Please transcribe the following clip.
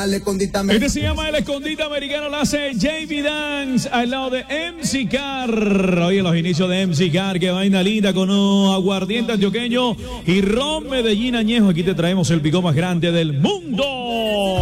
el escondite americano. Este se llama el escondite americano, lo hace JB Dance al lado de MC Car. Hoy en los inicios de MC Car, que vaina linda con un aguardiente antioqueño y ron Medellín añejo. Aquí te traemos el picó más grande del mundo.